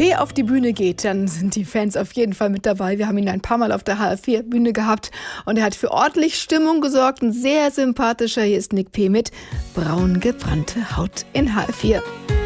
P auf die Bühne geht, dann sind die Fans auf jeden Fall mit dabei. Wir haben ihn ein paar Mal auf der HR4-Bühne gehabt und er hat für ordentlich Stimmung gesorgt. Ein sehr sympathischer. Hier ist Nick P. mit Braun gebrannte Haut in HR4.